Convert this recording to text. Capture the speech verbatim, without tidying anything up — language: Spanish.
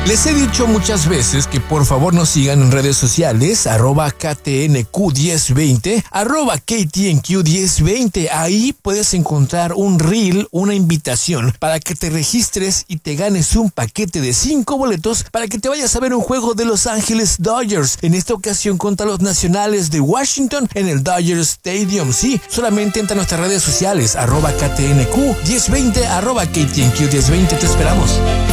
Les he dicho muchas veces que por favor nos sigan en redes sociales, arroba K T N Q diez veinte, arroba K T N Q diez veinte. Ahí puedes encontrar un reel, una invitación para que te registres y te ganes un paquete de cinco boletos para que te vayas a ver un juego de Los Ángeles Dodgers. En esta ocasión contra los Nacionales de Washington en el Dodger Stadium. Sí, solamente entra a nuestras redes sociales, arroba K T N Q diez veinte, arroba K T N Q diez veinte. Te esperamos.